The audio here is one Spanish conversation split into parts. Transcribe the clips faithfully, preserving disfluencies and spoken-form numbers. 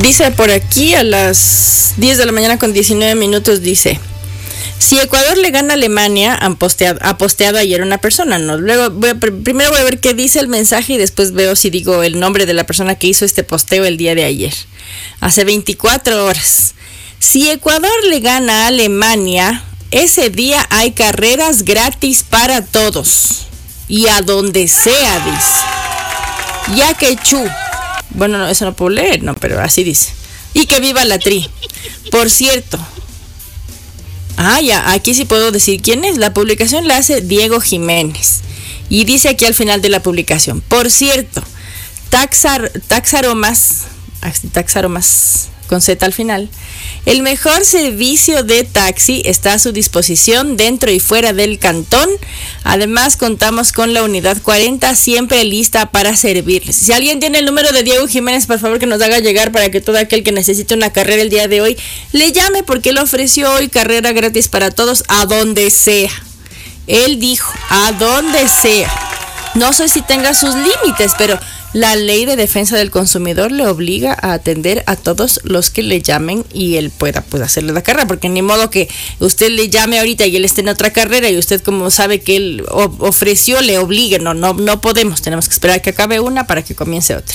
Dice por aquí a las diez de la mañana con diecinueve minutos, dice: si Ecuador le gana a Alemania, han posteado, ha posteado ayer una persona, ¿no? Luego voy a, primero voy a ver qué dice el mensaje y después veo si digo el nombre de la persona que hizo este posteo el día de ayer, hace veinticuatro horas. Si Ecuador le gana a Alemania, ese día hay carreras gratis para todos y a donde sea, dice. Ya que chu. Bueno, no, eso no puedo leer, no, pero así dice. Y que viva la tri. Por cierto. Ah, ya, aquí sí puedo decir quién es. La publicación la hace Diego Jiménez. Y dice aquí al final de la publicación: por cierto, Taxar, Taxaromas, Taxaromas con Z al final, el mejor servicio de taxi está a su disposición dentro y fuera del cantón. Además, contamos con la unidad cuarenta siempre lista para servirles. Si alguien tiene el número de Diego Jiménez, por favor que nos haga llegar para que todo aquel que necesite una carrera el día de hoy le llame, porque él ofreció hoy carrera gratis para todos a donde sea. Él dijo, a donde sea. No sé si tenga sus límites, pero la ley de defensa del consumidor le obliga a atender a todos los que le llamen y él pueda pues hacerle la carrera, porque ni modo que usted le llame ahorita y él esté en otra carrera y usted, como sabe que él ofreció, le obligue. No, no, no podemos, tenemos que esperar a que acabe una para que comience otra.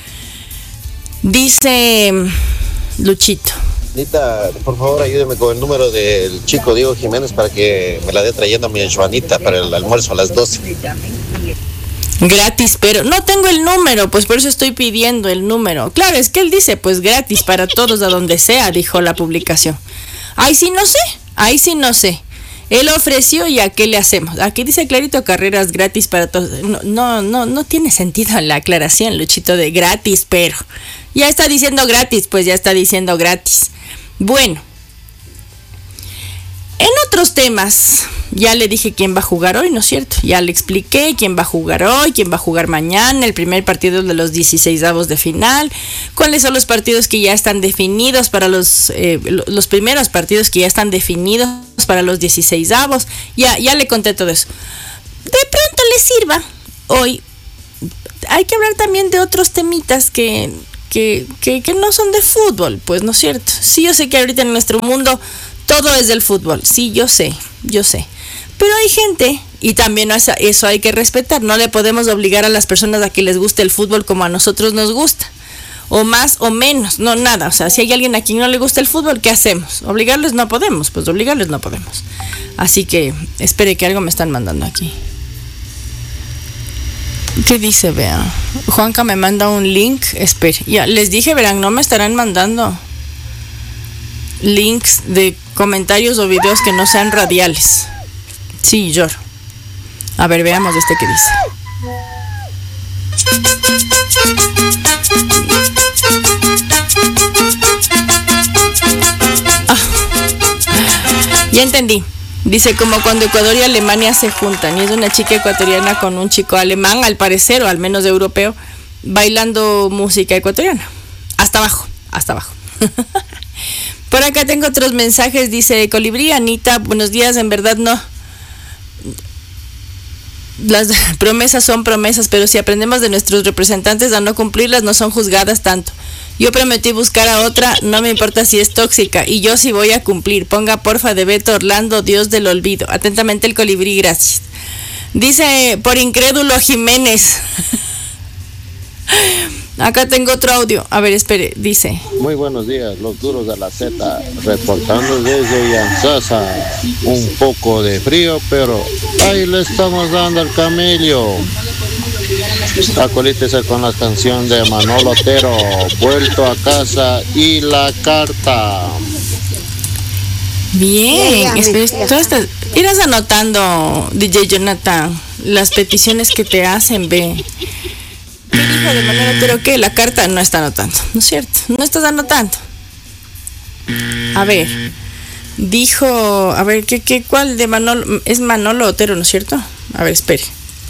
Dice Luchito: Anita, por favor ayúdeme con el número del chico Diego Jiménez para que me la dé trayendo a mi Joanita para el almuerzo a las doce. Gratis, pero no tengo el número, pues por eso estoy pidiendo el número. Claro, es que él dice, pues gratis para todos a donde sea, dijo la publicación. Ahí sí no sé, ahí sí no sé. Él ofreció y a qué le hacemos. Aquí dice clarito, carreras gratis para todos. No, no, no, no tiene sentido la aclaración, Luchito, de gratis, pero ya está diciendo gratis, pues ya está diciendo gratis. Bueno, en otros temas, ya le dije quién va a jugar hoy, ¿no es cierto? Ya le expliqué quién va a jugar hoy, quién va a jugar mañana, el primer partido de los dieciseisavos de final, cuáles son los partidos que ya están definidos para los, eh, los primeros partidos que ya están definidos para los dieciseisavos. Ya, ya le conté todo eso. De pronto le sirva hoy. Hay que hablar también de otros temitas que, que, que, que no son de fútbol, pues, ¿no es cierto? Sí, yo sé que ahorita en nuestro mundo todo es del fútbol, sí, yo sé, yo sé. Pero hay gente, y también eso hay que respetar, no le podemos obligar a las personas a que les guste el fútbol como a nosotros nos gusta, o más o menos, no, nada. O sea, si hay alguien a quien no le gusta el fútbol, ¿qué hacemos? Obligarles no podemos, pues obligarles no podemos. Así que, espere que algo me están mandando aquí. ¿Qué dice? Vean, Juanca me manda un link, espere, ya, les dije, verán, no me estarán mandando links de comentarios o videos que no sean radiales. Sí, lloro. A ver, veamos este que dice. Ah, ya entendí. Dice, como cuando Ecuador y Alemania se juntan y es una chica ecuatoriana con un chico alemán, al parecer, o al menos europeo, bailando música ecuatoriana. Hasta abajo, hasta abajo. Por acá tengo otros mensajes, dice Colibrí: Anita, buenos días, en verdad no. Las promesas son promesas, pero si aprendemos de nuestros representantes a no cumplirlas, no son juzgadas tanto. Yo prometí buscar a otra, no me importa si es tóxica, y yo sí voy a cumplir. Ponga porfa de Beto Orlando, Dios del olvido. Atentamente el Colibrí, gracias. Dice por incrédulo Jiménez. Acá tengo otro audio. A ver, espere, dice: muy buenos días, los duros de la Z, reportando desde Yanzasa. Un poco de frío, pero ahí le estamos dando al camello. Acolítese con la canción de Manolo Otero, Vuelto a casa, y la carta. Bien, espera, todas estas, irás anotando, D J Jonathan, las peticiones que te hacen, ve. ¿Qué dijo de Manolo Otero? Que la carta no está anotando, ¿no es cierto? No estás anotando. A ver, dijo, a ver, ¿qué, qué, cuál de Manolo? Es Manolo Otero, ¿no es cierto? A ver, espere.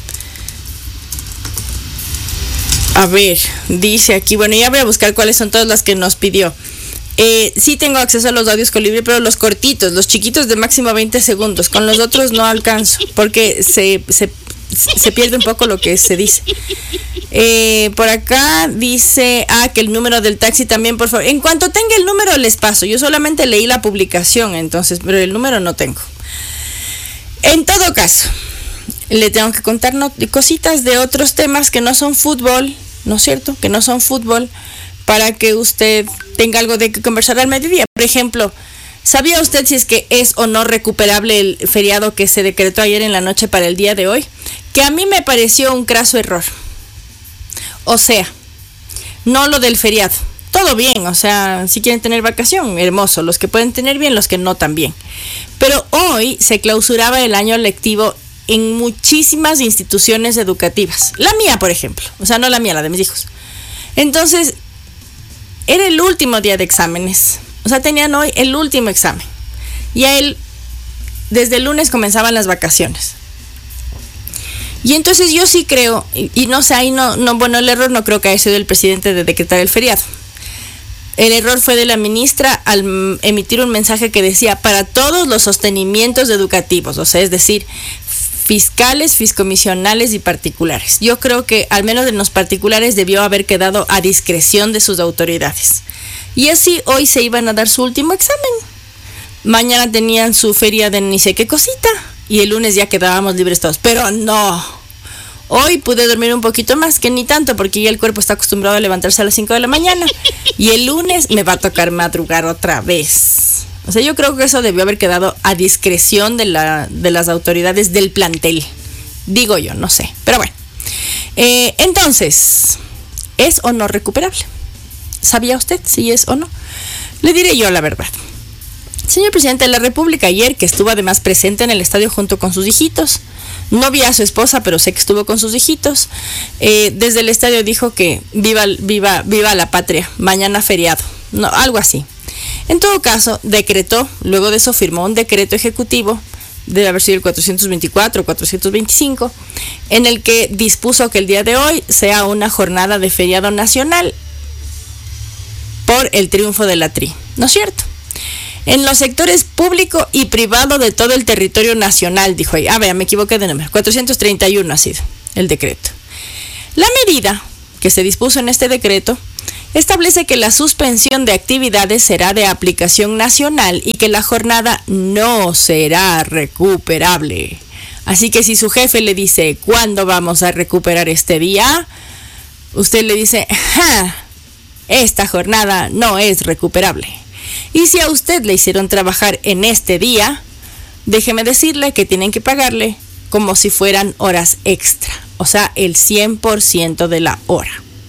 A ver, dice aquí, bueno, ya voy a buscar cuáles son todas las que nos pidió. Eh, sí tengo acceso a los audios Colibrí, pero los cortitos, los chiquitos de máximo veinte segundos. Con los otros no alcanzo, porque se, se se pierde un poco lo que se dice. Eh, por acá dice, ah, que el número del taxi también, por favor. En cuanto tenga el número les paso. Yo solamente leí la publicación, entonces, pero el número no tengo. En todo caso, le tengo que contar no, cositas de otros temas que no son fútbol, ¿no es cierto? Que no son fútbol, para que usted tenga algo de que conversar al mediodía. Por ejemplo, ¿sabía usted si es que es o no recuperable el feriado que se decretó ayer en la noche para el día de hoy? Que a mí me pareció un craso error. O sea, no lo del feriado. Todo bien, o sea, si quieren tener vacación, hermoso. Los que pueden tener bien, los que no también. Pero hoy se clausuraba el año lectivo en muchísimas instituciones educativas. La mía, por ejemplo. O sea, no la mía, la de mis hijos. Entonces, era el último día de exámenes. O sea, tenían hoy el último examen. Y a él, desde el lunes comenzaban las vacaciones. Y entonces yo sí creo, y, y no sé, ahí no, no, bueno, el error no creo que haya sido el presidente de decretar el feriado. El error fue de la ministra al emitir un mensaje que decía para todos los sostenimientos educativos, o sea, es decir, fiscales, fiscomisionales y particulares. Yo creo que al menos en los particulares debió haber quedado a discreción de sus autoridades. Y así hoy se iban a dar su último examen. Mañana tenían su feria de ni sé qué cosita y el lunes ya quedábamos libres todos. Pero no. Hoy pude dormir un poquito más, que ni tanto, porque ya el cuerpo está acostumbrado a levantarse a las cinco de la mañana. Y el lunes me va a tocar madrugar otra vez. O sea, yo creo que eso debió haber quedado a discreción de, la, de las autoridades del plantel. Digo yo, no sé. Pero bueno. Eh, entonces, ¿es o no recuperable? ¿Sabía usted si es o no? Le diré yo la verdad. Señor presidente de la República, ayer que estuvo además presente en el estadio junto con sus hijitos, no vi a su esposa, pero sé que estuvo con sus hijitos, eh, desde el estadio dijo que viva, viva, viva la patria, mañana feriado, no, algo así. En todo caso, decretó, luego de eso firmó un decreto ejecutivo, debe haber sido el cuatrocientos veinticuatro o cuatrocientos veinticinco, en el que dispuso que el día de hoy sea una jornada de feriado nacional por el triunfo de la Tri, ¿no es cierto? En los sectores público y privado de todo el territorio nacional, dijo ahí. Ah, vea, me equivoqué de número. cuatrocientos treinta y uno ha sido el decreto. La medida que se dispuso en este decreto establece que la suspensión de actividades será de aplicación nacional y que la jornada no será recuperable. Así que si su jefe le dice, ¿cuándo vamos a recuperar este día? Usted le dice, ¡ja! Esta jornada no es recuperable. Y si a usted le hicieron trabajar en este día, déjeme decirle que tienen que pagarle como si fueran horas extra, o sea, el cien por ciento de la hora.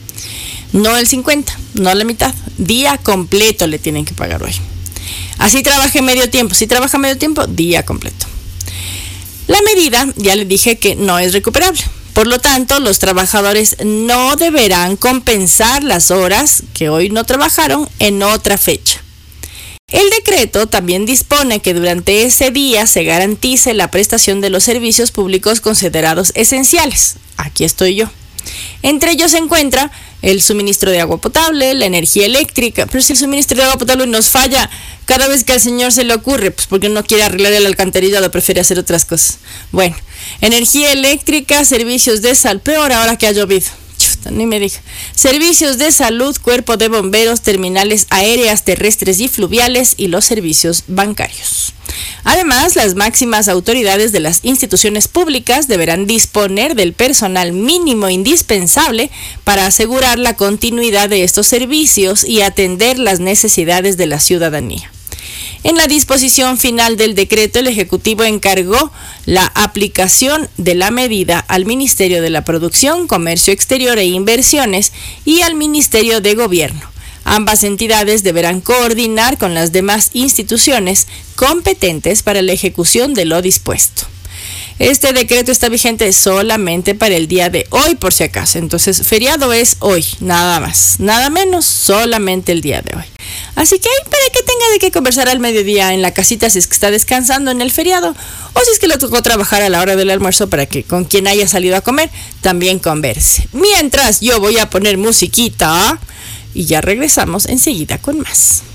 No el cincuenta, no la mitad, día completo le tienen que pagar hoy. Así trabaje medio tiempo, si trabaja medio tiempo, día completo. La medida, ya le dije que no es recuperable. Por lo tanto, los trabajadores no deberán compensar las horas que hoy no trabajaron en otra fecha. El decreto también dispone que durante ese día se garantice la prestación de los servicios públicos considerados esenciales. Aquí estoy yo. Entre ellos se encuentra el suministro de agua potable, la energía eléctrica. Pero si el suministro de agua potable nos falla cada vez que al señor se le ocurre, pues porque no quiere arreglar el alcantarillado, prefiere hacer otras cosas. Bueno, energía eléctrica, servicios de salud, peor ahora que ha llovido. Chuta, ni me diga. Servicios de salud, cuerpo de bomberos, terminales aéreas, terrestres y fluviales y los servicios bancarios. Además, las máximas autoridades de las instituciones públicas deberán disponer del personal mínimo indispensable para asegurar la continuidad de estos servicios y atender las necesidades de la ciudadanía. En la disposición final del decreto, el Ejecutivo encargó la aplicación de la medida al Ministerio de la Producción, Comercio Exterior e Inversiones y al Ministerio de Gobierno. Ambas entidades deberán coordinar con las demás instituciones competentes para la ejecución de lo dispuesto. Este decreto está vigente solamente para el día de hoy, por si acaso. Entonces, feriado es hoy, nada más, nada menos, solamente el día de hoy. Así que ahí para que tenga de qué conversar al mediodía en la casita si es que está descansando en el feriado o si es que le tocó trabajar a la hora del almuerzo para que con quien haya salido a comer también converse. Mientras yo voy a poner musiquita y ya regresamos enseguida con más.